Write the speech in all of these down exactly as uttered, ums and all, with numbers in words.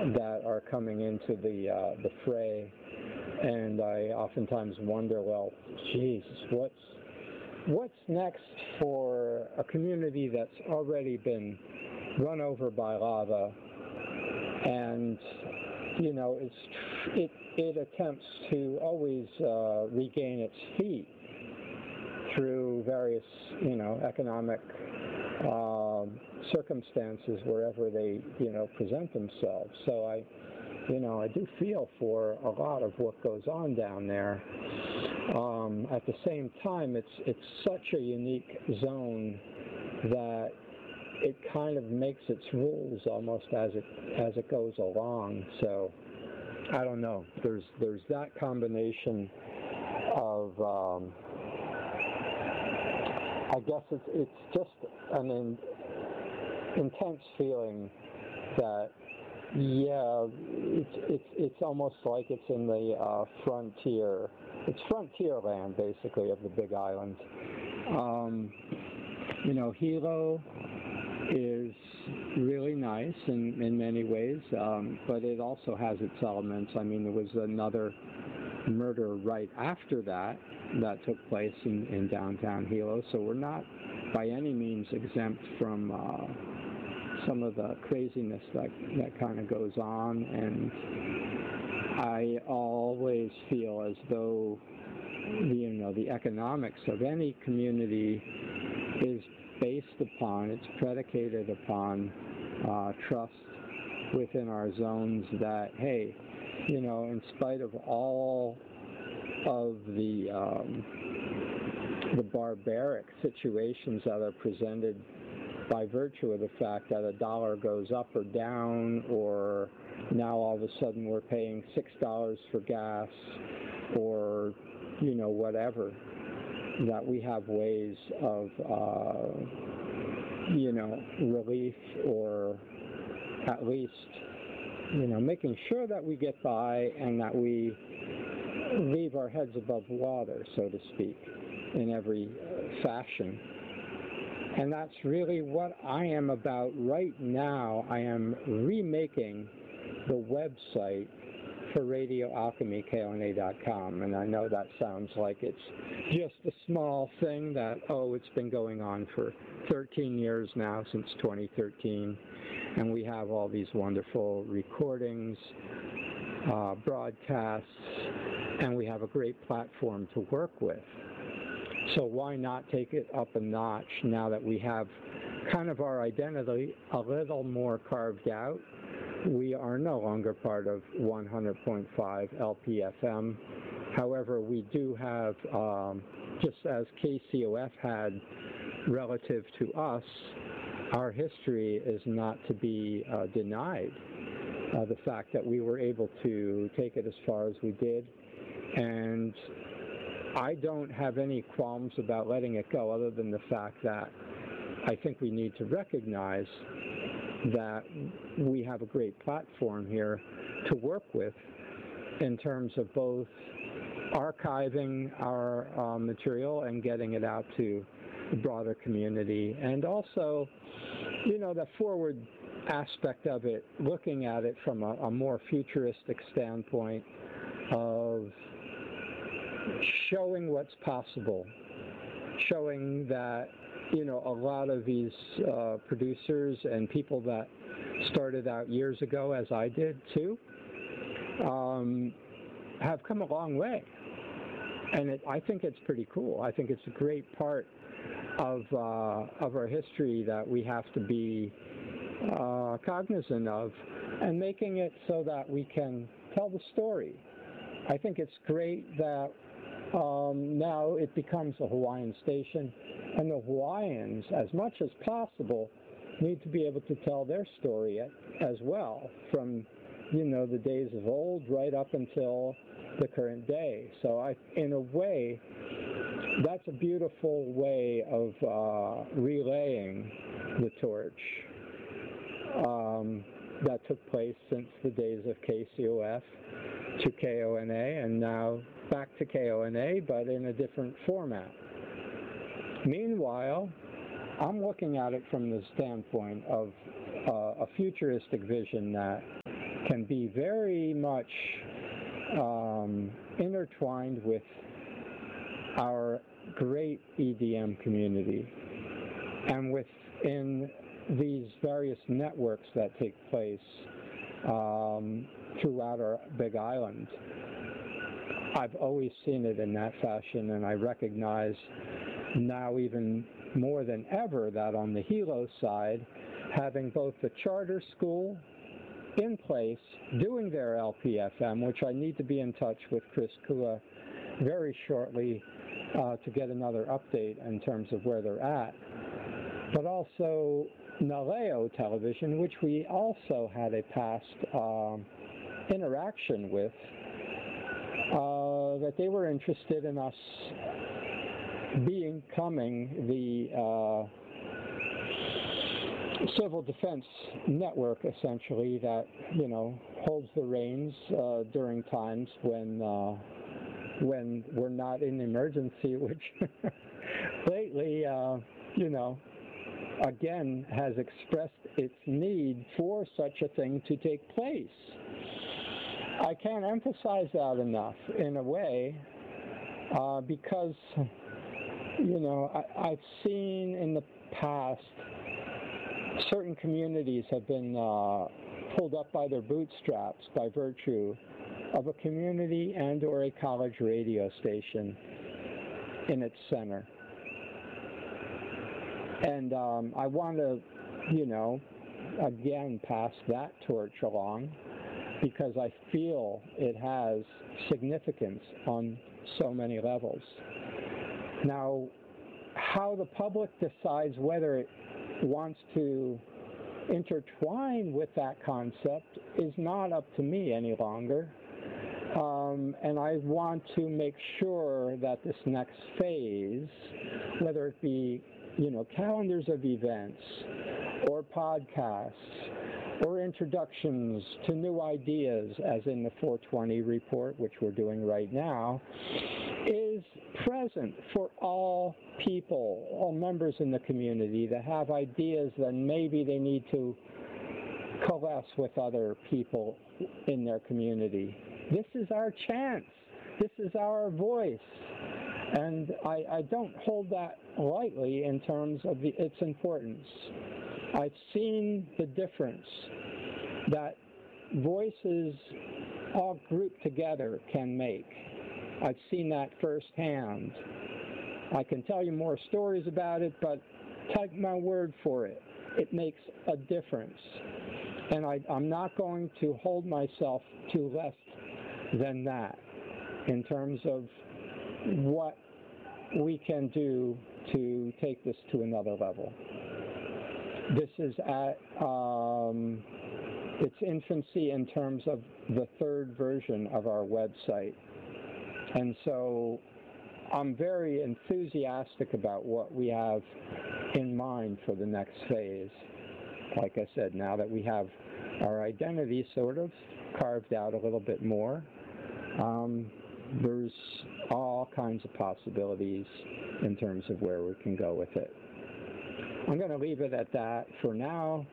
that are coming into the uh, the fray, and I oftentimes wonder, well, geez, what's what's next for a community that's already been run over by lava, and you know, it's it it attempts to always uh, regain its feet through various, you know, economic um, circumstances wherever they, you know, present themselves. So I, you know, I do feel for a lot of what goes on down there. Um, at the same time, it's it's such a unique zone that it kind of makes its rules almost as it as it goes along. So I don't know. There's there's that combination of um, I guess it's it's just an in, intense feeling that, yeah, it's it's it's almost like it's in the uh, frontier. It's frontier land, basically, of the Big Island. Um, you know, Hilo is really nice in in many ways, um, but it also has its elements. I mean, there was another murder right after that that took place in, in downtown Hilo, so we're not by any means exempt from uh, some of the craziness that, that kind of goes on, and I always feel as though, you know, the economics of any community is based upon, it's predicated upon uh, trust within our zones that, hey, you know, in spite of all of the um, the barbaric situations that are presented by virtue of the fact that a dollar goes up or down, or now all of a sudden we're paying six dollars for gas, or, you know, whatever, that we have ways of, uh, you know, relief, or at least, you know, making sure that we get by and that we leave our heads above water, so to speak, in every uh, fashion. And that's really what I am about right now. I am remaking the website for Radio Alchemy, K O N A dot com. And I know that sounds like it's just a small thing that, oh, it's been going on for thirteen years now, since twenty thirteen. And we have all these wonderful recordings, uh, broadcasts, and we have a great platform to work with. So why not take it up a notch now that we have kind of our identity a little more carved out? We are no longer part of one hundred point five L P F M. However, we do have, um, just as K C O F had relative to us, our history is not to be uh, denied. Uh, the fact that we were able to take it as far as we did, and I don't have any qualms about letting it go, other than the fact that I think we need to recognize that we have a great platform here to work with in terms of both archiving our uh, material and getting it out to the broader community, and also, you know, the forward aspect of it, looking at it from a, a more futuristic standpoint of showing what's possible, showing that, you know, a lot of these uh, producers and people that started out years ago, as I did too, um, have come a long way. And it, I think it's pretty cool. I think it's a great part of, uh, of our history that we have to be uh, cognizant of, and making it so that we can tell the story. I think it's great that um, now it becomes a Hawaiian station, and the Hawaiians, as much as possible, need to be able to tell their story as well, from, you know, the days of old right up until the current day. So I, in a way, that's a beautiful way of uh, relaying the torch um, that took place since the days of K C O F to K O N A, and now back to K O N A, but in a different format. Meanwhile, I'm looking at it from the standpoint of uh, a futuristic vision that can be very much um, intertwined with our great E D M community, and within these various networks that take place um, throughout our Big Island. I've always seen it in that fashion, and I recognize now even more than ever that on the Hilo side, having both the charter school in place, doing their L P F M, which I need to be in touch with Chris Kua very shortly uh, to get another update in terms of where they're at, but also Naleo Television, which we also had a past um, interaction with, uh, that they were interested in us becoming the uh, civil defense network, essentially, that, you know, holds the reins uh, during times when uh, when we're not in emergency, which lately, uh, you know, again has expressed its need for such a thing to take place. I can't emphasize that enough, in a way, uh, because, you know, I, I've seen in the past certain communities have been uh, pulled up by their bootstraps by virtue of a community and or a college radio station in its center. And um, I want to, you know, again, pass that torch along, because I feel it has significance on so many levels. Now, how the public decides whether it wants to intertwine with that concept is not up to me any longer. Um, and I want to make sure that this next phase, whether it be, you know, calendars of events or podcasts or introductions to new ideas, as in the four twenty report, which we're doing right now, is present for all people, all members in the community that have ideas that maybe they need to coalesce with other people in their community. This is our chance. This is our voice. And I, I don't hold that lightly in terms of the, its importance. I've seen the difference that voices all grouped together can make. I've seen that firsthand. I can tell you more stories about it, but take my word for it. It makes a difference. And I, I'm not going to hold myself to less than that in terms of what we can do to take this to another level. This is at um, its infancy in terms of the third version of our website. And so I'm very enthusiastic about what we have in mind for the next phase. Like I said, now that we have our identity sort of carved out a little bit more, um, there's all kinds of possibilities in terms of where we can go with it. I'm going to leave it at that for now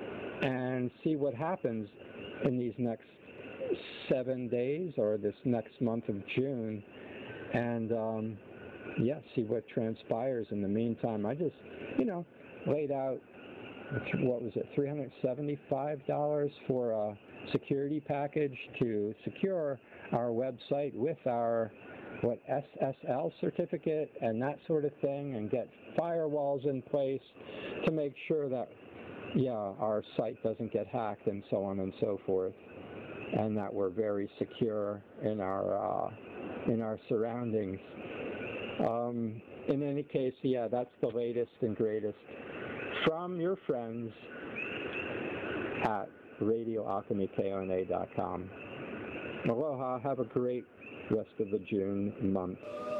and see what happens in these next seven days or this next month of June, and um, yeah, see what transpires in the meantime. I just, you know, laid out, what was it, three hundred seventy-five dollars for a security package to secure our website with our, what, S S L certificate and that sort of thing, and get firewalls in place to make sure that, yeah, our site doesn't get hacked and so on and so forth, and that we're very secure in our uh, in our surroundings. Um, in any case, yeah, that's the latest and greatest from your friends at radio alchemy K O N A dot com. Aloha, have a great rest of the June month.